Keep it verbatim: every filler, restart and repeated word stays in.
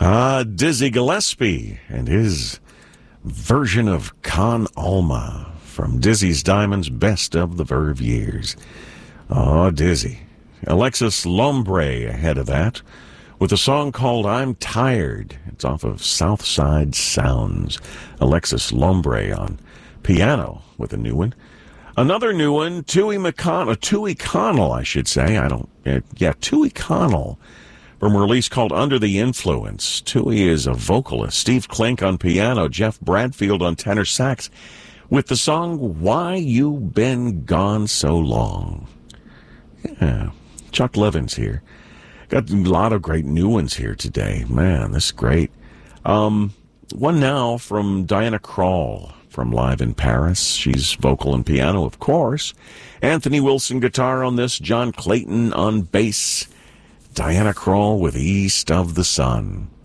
Ah, Dizzy Gillespie and his version of Con Alma from Dizzy's Diamonds Best of the Verve Years. Oh, Dizzy. Alexis Lombre ahead of that with a song called I'm Tired. It's off of Southside Sounds. Alexis Lombre on piano with a new one. Another new one, Tui McConnell, Tui Connell, I should say. I don't, uh, yeah, Tui Connell from a release called Under the Influence. Tui is a vocalist. Steve Klink on piano, Jeff Bradfield on tenor sax with the song Why You Been Gone So Long. Yeah, Chuck Levins here. Got a lot of great new ones here today. Man, this is great. Um, one now from Diana Krall from Live in Paris. She's vocal and piano, of course. Anthony Wilson guitar on this. John Clayton on bass. Diana Krall with East of the Sun.